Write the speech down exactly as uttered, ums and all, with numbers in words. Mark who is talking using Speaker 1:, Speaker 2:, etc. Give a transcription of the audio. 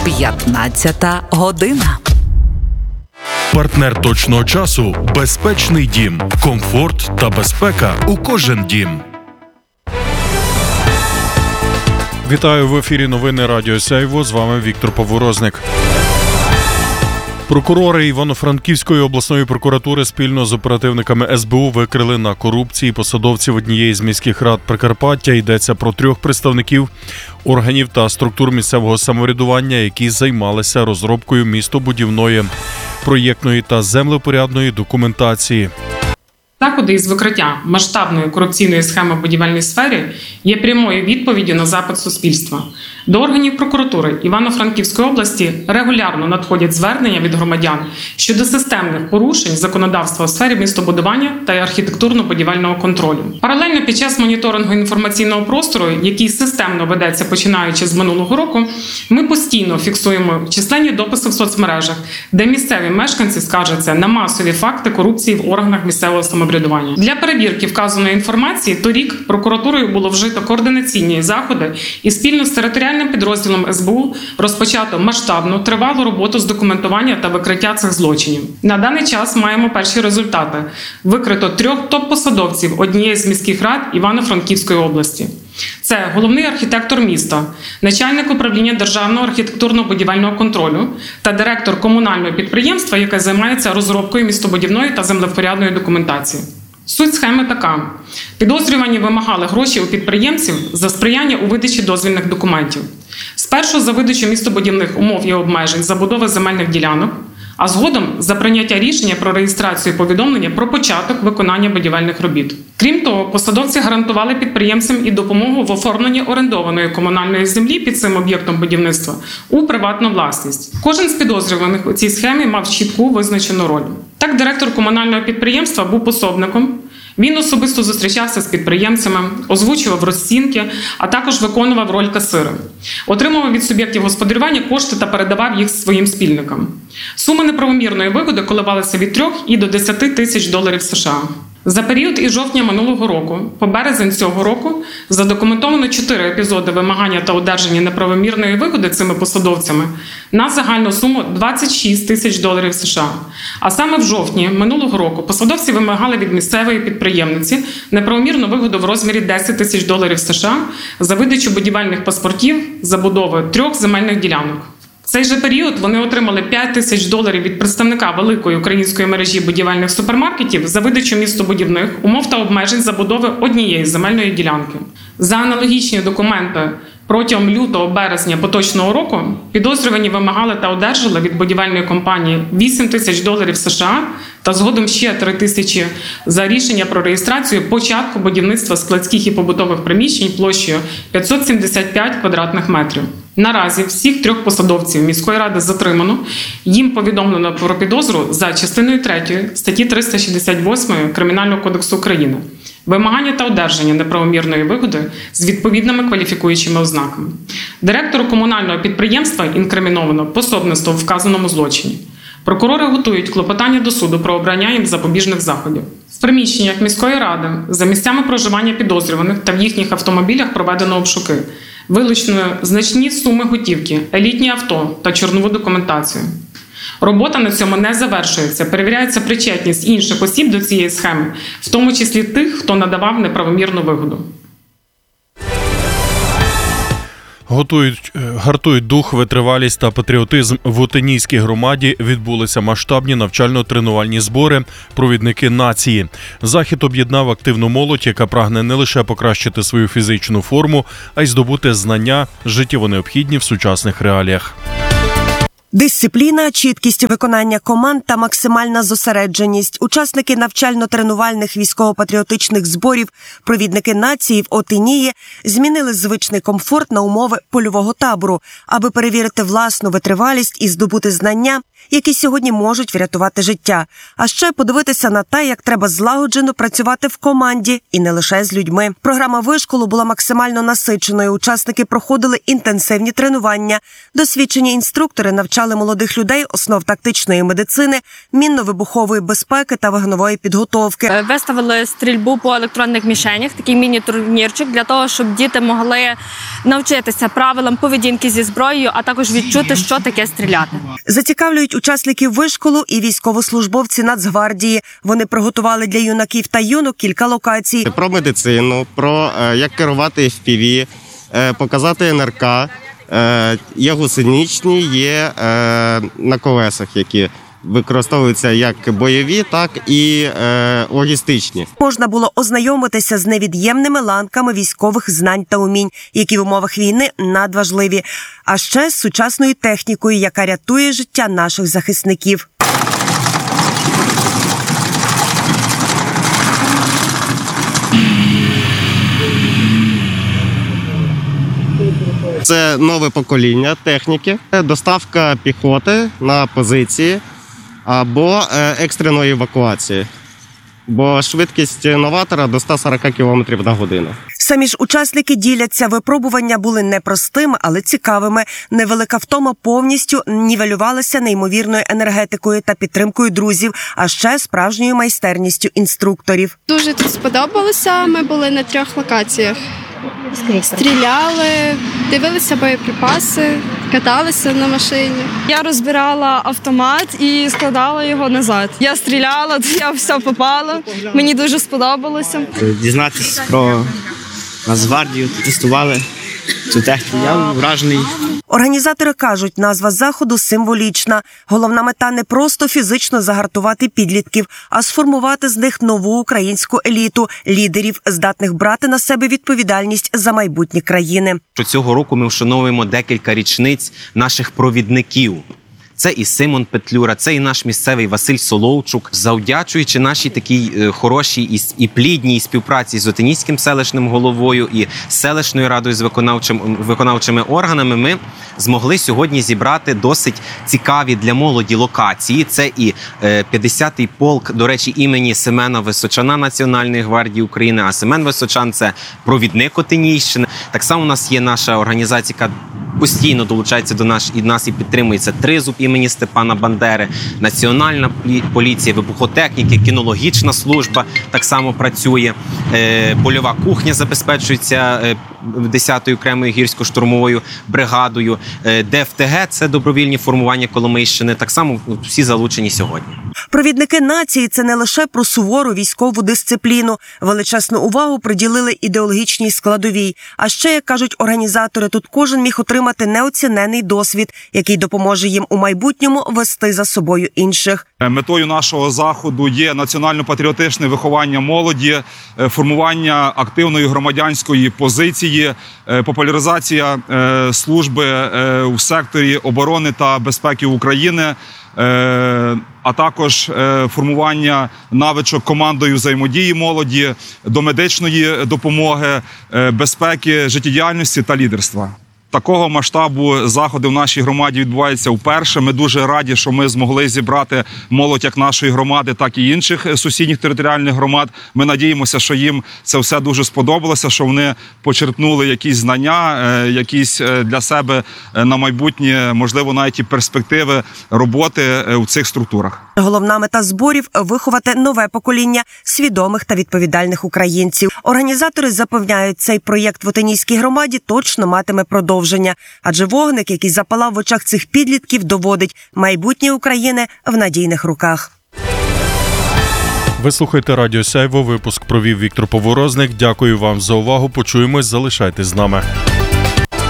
Speaker 1: п'ятнадцята година.
Speaker 2: Партнер точного часу – безпечний дім. Комфорт та безпека у кожен дім.
Speaker 3: Вітаю, в ефірі новини Радіо Сяйво. З вами Віктор Поворозник. Прокурори Івано-Франківської обласної прокуратури спільно з оперативниками ес бе у викрили на корупції посадовців однієї з міських рад Прикарпаття. Йдеться про трьох представників органів та структур місцевого самоврядування, які займалися розробкою містобудівної, проєктної та землепорядної документації.
Speaker 4: Заходи із викриття масштабної корупційної схеми в будівельній сфері є прямою відповіддю на запит суспільства. До органів прокуратури Івано-Франківської області регулярно надходять звернення від громадян щодо системних порушень законодавства у сфері містобудування та архітектурно-будівельного контролю. Паралельно під час моніторингу інформаційного простору, який системно ведеться починаючи з минулого року, ми постійно фіксуємо численні дописи в соцмережах, де місцеві мешканці скаржаться на масові факти корупції в органах місцевого самоврядування. Для перевірки вказаної інформації торік прокуратурою було вжито координаційні заходи і спільно з територіальним підрозділом ес бе у розпочато масштабну, тривалу роботу з документування та викриття цих злочинів. На даний час маємо перші результати. Викрито трьох топ-посадовців однієї з міських рад Івано-Франківської області. Це головний архітектор міста, начальник управління Державного архітектурно-будівельного контролю та директор комунального підприємства, яке займається розробкою містобудівної та землевпорядної документації. Суть схеми така. Підозрювані вимагали гроші у підприємців за сприяння у видачі дозвільних документів. Спершу за видачу містобудівних умов і обмежень забудови земельних ділянок, а згодом за прийняття рішення про реєстрацію повідомлення про початок виконання будівельних робіт. Крім того, посадовці гарантували підприємцям і допомогу в оформленні орендованої комунальної землі під цим об'єктом будівництва у приватну власність. Кожен з підозрюваних у цій схемі мав чітку визначену роль. Так, директор комунального підприємства був пособником. Він особисто зустрічався з підприємцями, озвучував розцінки, а також виконував роль касира. Отримував від суб'єктів господарювання кошти та передавав їх своїм спільникам. Суми неправомірної вигоди коливалися від трьох і до десяти тисяч доларів США. За період із жовтня минулого року по березень цього року задокументовано чотири епізоди вимагання та одержання неправомірної вигоди цими посадовцями на загальну суму двадцять шість тисяч доларів США. А саме в жовтні минулого року посадовці вимагали від місцевої підприємниці неправомірну вигоду в розмірі десять тисяч доларів США за видачу будівельних паспортів забудови трьох земельних ділянок. В цей же період вони отримали п'ять тисяч доларів від представника великої української мережі будівельних супермаркетів за видачу містобудівних умов та обмежень забудови однієї земельної ділянки. За аналогічні документи протягом лютого-березня поточного року підозрювані вимагали та одержали від будівельної компанії вісім тисяч доларів США та згодом ще три тисячі за рішення про реєстрацію початку будівництва складських і побутових приміщень площею п'ятсот сімдесят п'ять квадратних метрів. Наразі всіх трьох посадовців міської ради затримано. Їм повідомлено про підозру за частиною третьою статті триста шістдесят восьмої Кримінального кодексу України. Вимагання та одержання неправомірної вигоди з відповідними кваліфікуючими ознаками. Директору комунального підприємства інкриміновано пособництво в вказаному злочині. Прокурори готують клопотання до суду про обрання їм запобіжних заходів. В приміщеннях міської ради за місцями проживання підозрюваних та в їхніх автомобілях проведено обшуки. Вилучено значні суми готівки, елітні авто та чорнову документацію. Робота на цьому не завершується. Перевіряється причетність інших осіб до цієї схеми, в тому числі тих, хто надавав неправомірну вигоду.
Speaker 3: Готують, гартують дух, витривалість та патріотизм в Отинійській громаді. Відбулися масштабні навчально-тренувальні збори «Провідники нації». Захід об'єднав активну молодь, яка прагне не лише покращити свою фізичну форму, а й здобути знання, життєво необхідні в сучасних реаліях.
Speaker 5: Дисципліна, чіткість виконання команд та максимальна зосередженість. Учасники навчально-тренувальних військово-патріотичних зборів «Провідники нації» в Отинії змінили звичний комфорт на умови польового табору, аби перевірити власну витривалість і здобути знання, які сьогодні можуть врятувати життя. А ще подивитися на те, як треба злагоджено працювати в команді і не лише з людьми. Програма вишколу була максимально насиченою. Учасники проходили інтенсивні тренування. Досвідчені інструктори навчали навчали молодих людей основ тактичної медицини, мінно-вибухової безпеки та вогневої підготовки.
Speaker 1: Виставили стрільбу по електронних мішенях, такий міні-турнірчик, для того, щоб діти могли навчитися правилам поведінки зі зброєю, а також відчути, що таке стріляти.
Speaker 5: Зацікавлюють учасників вишколу і військовослужбовці Нацгвардії. Вони приготували для юнаків та юнок кілька локацій.
Speaker 6: Про медицину, про як керувати еф пі ві, показати ен ер ка. Є гусеничні, є на колесах, які використовуються як бойові, так і логістичні.
Speaker 5: Можна було ознайомитися з невід'ємними ланками військових знань та умінь, які в умовах війни надважливі, а ще з сучасною технікою, яка рятує життя наших захисників.
Speaker 6: Це нове покоління техніки, доставка піхоти на позиції або екстреної евакуації. Бо швидкість новатора до ста сорока кілометрів на годину.
Speaker 5: Самі ж учасники діляться, випробування були непростими, але цікавими. Невелика втома повністю нівелювалася неймовірною енергетикою та підтримкою друзів, а ще справжньою майстерністю інструкторів.
Speaker 7: Дуже тут сподобалося, ми були на трьох локаціях. Стріляли, дивилися боєприпаси, каталися на машині.
Speaker 1: Я розбирала автомат і складала його назад. Я стріляла, я все попала. Мені дуже сподобалося.
Speaker 8: Дізнатися про Нацгвардію, тестували цю техніку. Я вражений.
Speaker 5: Організатори кажуть, назва заходу символічна. Головна мета не просто фізично загартувати підлітків, а сформувати з них нову українську еліту, лідерів, здатних брати на себе відповідальність за майбутнє країни.
Speaker 9: Цього року ми вшановуємо декілька річниць наших провідників. Це і Симон Петлюра, це і наш місцевий Василь Соловчук. Завдячуючи нашій такій хорошій і плідній співпраці з Отинійським селищним головою і селищною радою з виконавчим, виконавчими органами, ми змогли сьогодні зібрати досить цікаві для молоді локації. Це і п'ятдесятий полк, до речі, імені Семена Височана Національної гвардії України, а Семен Височан – це провідник Отинійщини. Так само у нас є наша організація, яка постійно долучається до нас і нас і підтримується. Тризуб імені Степана Бандери, Національна поліція, вибухотехніки, кінологічна служба так само працює. Польова кухня забезпечується десятою окремою гірсько-штурмовою бригадою. де еф те ге – це добровільні формування Коломийщини. Так само всі залучені сьогодні.
Speaker 5: Провідники нації – це не лише про сувору військову дисципліну. Величезну увагу приділили ідеологічній складовій. А ще, як кажуть організатори, тут кожен міг отримати неоцінений досвід, який допоможе їм у майбутньому вести за собою інших.
Speaker 10: Метою нашого заходу є національно-патріотичне виховання молоді, формування активної громадянської позиції, популяризація служби у секторі оборони та безпеки України, а також формування навичок командою взаємодії молоді, до медичної допомоги, безпеки, життєдіяльності та лідерства. Такого масштабу заходи в нашій громаді відбуваються вперше. Ми дуже раді, що ми змогли зібрати молодь як нашої громади, так і інших сусідніх територіальних громад. Ми надіємося, що їм це все дуже сподобалося, що вони почерпнули якісь знання, якісь для себе на майбутнє, можливо, навіть і перспективи роботи у цих структурах.
Speaker 5: Головна мета зборів – виховати нове покоління свідомих та відповідальних українців. Організатори запевняють, цей проєкт в Отинійській громаді точно матиме продовження. Адже вогник, який запалав в очах цих підлітків, доводить – майбутнє України в надійних руках.
Speaker 3: Ви слухаєте Радіо Сяйво. Випуск провів Віктор Поворозник. Дякую вам за увагу. Почуємось. Залишайтесь з нами.